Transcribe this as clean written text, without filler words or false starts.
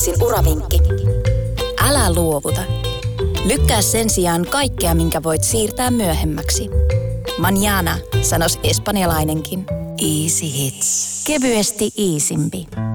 Sin uravinkki. Älä luovuta. Lykkää sen sijaan kaikkea, minkä voit siirtää myöhemmäksi. Mañana, sanois espanjalainenkin. Easy hits. Kevyesti iisimpi.